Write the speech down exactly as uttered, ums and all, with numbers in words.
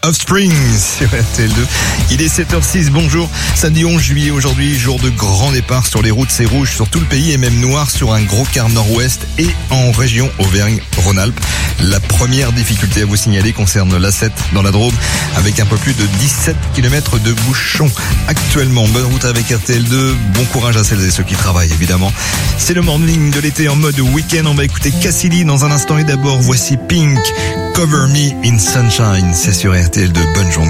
Offspring sur R T L deux. Il est sept heures six, bonjour. Samedi onze juillet aujourd'hui, jour de grand départ sur les routes, c'est rouge sur tout le pays et même noir sur un gros quart nord-ouest et en région Auvergne-Rhône-Alpes. La première difficulté à vous signaler concerne l'A sept dans la Drôme avec un peu plus de dix-sept kilomètres de bouchons actuellement. Bonne route avec R T L deux, bon courage à celles et ceux qui travaillent évidemment. C'est le morning de l'été en mode week-end, on va écouter Cassidy dans un instant et d'abord voici Pink, Cover Me in Sunshine, c'est sur R T L deux, bonne journée.